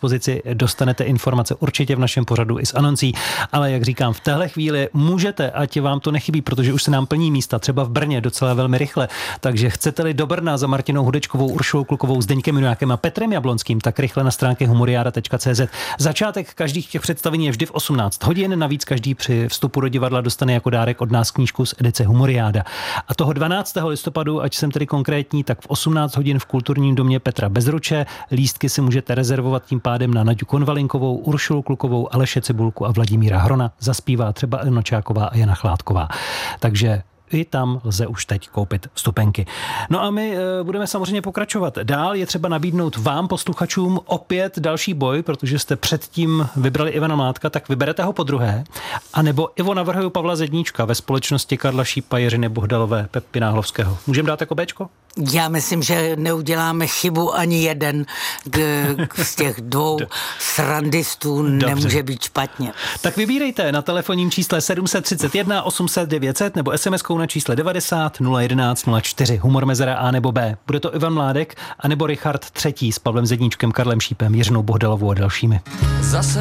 dispozici, dostanete informace určitě v našem pořadu i s anoncí, ale jak říkám, v téhle chvíli můžete, ať vám to nechybí, protože už se nám plní místa, třeba v Brně docela velmi rychle, takže chcete-li do Brna za Martinou Hudečkovou, Uršulou Klukovou, Zdeňkem Junákem a Petrem Jablonským, tak rychle na stránky humoriada.cz. Začátek každých těch představení je vždy v 18 hodin, navíc každý při vstupu do divadla dostane jako dárek od nás knížku z edice Humoriáda. A toho 12. listopadu, ať jsem tedy konkrétní, tak v 18 hodin v Kulturním domě Petra Bezruče. Lístky si můžete rezervovat tím pádem na Naďu Konvalinkovou, Uršulu Klukovou, Aleše Cibulku a Vladimíra Hrona. Zaspívá třeba Elna Čáková a Jana Chládková. Takže i tam lze už teď koupit vstupenky. No a my budeme samozřejmě pokračovat dál. Je třeba nabídnout vám, posluchačům, opět další boj, protože jste předtím vybrali Ivana Mládka, tak vyberete ho podruhé. A nebo Ivo navrhuju Pavla Zedníčka ve společnosti Karla Šípa, Jiřiny Bohdalové, Pepy Náhlovského. Můžeme dát jako Bčko? Já myslím, že neuděláme chybu ani jeden z těch dvou srandistů. Dobře. Nemůže být špatně. Tak vybírejte na telefonním čísle 731 800 900 nebo SMS-kou na čísle 90 011 04. Humor mezera A nebo B. Bude to Ivan Mládek a nebo Richard III. S Pavlem Zedníčkem, Karlem Šípem, Jiřinou Bohdalovou a dalšími. Zase